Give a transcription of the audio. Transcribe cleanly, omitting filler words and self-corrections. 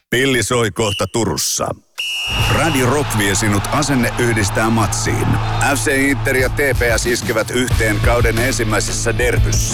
Pilli soi kohta Turussa. Radio Rock vie sinut Asenne yhdistää matsiin. FC Inter ja TPS iskevät yhteen kauden ensimmäisessä derbyssä.